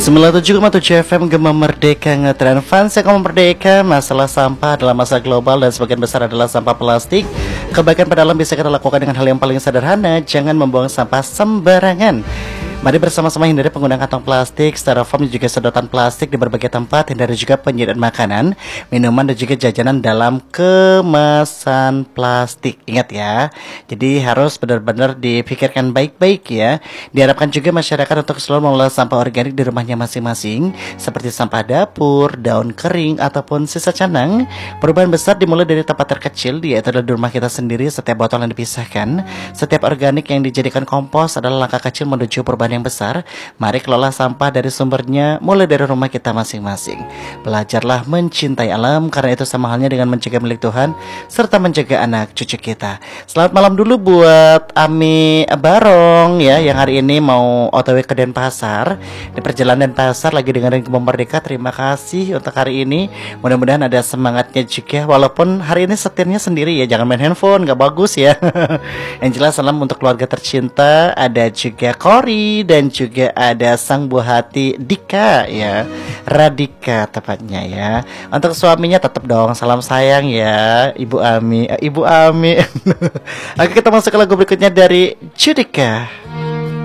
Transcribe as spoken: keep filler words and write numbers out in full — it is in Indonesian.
sembilan puluh tujuh koma tujuh F M Gema Merdeka ngetren fans Gema Merdeka. Masalah sampah adalah masalah global dan sebagian besar adalah sampah plastik. Kebaikan pada alam bisa kita lakukan dengan hal yang paling sederhana. Jangan membuang sampah sembarangan. Mari bersama-sama hindari penggunaan kantong plastik, styrofoam dan juga sedotan plastik di berbagai tempat. Hindari juga penyediaan makanan, minuman dan juga jajanan dalam kemasan plastik. Ingat ya, jadi harus benar-benar dipikirkan baik-baik ya. Diharapkan juga masyarakat untuk selalu mengelola sampah organik di rumahnya masing-masing, seperti sampah dapur, daun kering, ataupun sisa canang. Perubahan besar dimulai dari tempat terkecil, yaitu di rumah kita sendiri. Setiap botol yang dipisahkan, setiap organik yang dijadikan kompos adalah langkah kecil menuju perubahan yang besar. Mari kelola sampah dari sumbernya, mulai dari rumah kita masing-masing. Belajarlah mencintai alam, karena itu sama halnya dengan menjaga milik Tuhan serta menjaga anak cucu kita. Selamat malam dulu buat Ami Barong ya, yang hari ini mau O T W ke Denpasar. Di perjalanan Denpasar lagi dengerin Gema Merdeka. Terima kasih untuk hari ini. Mudah-mudahan ada semangatnya juga, walaupun hari ini setirnya sendiri ya, jangan main handphone, gak bagus ya. Yang jelas salam untuk keluarga tercinta. Ada juga Kori dan juga ada sang buah hati Dika ya, Radika tepatnya ya. Untuk suaminya tetap dong salam sayang ya, Ibu Ami, eh, Ibu Ami. Oke, kita masuk ke lagu berikutnya dari Judika.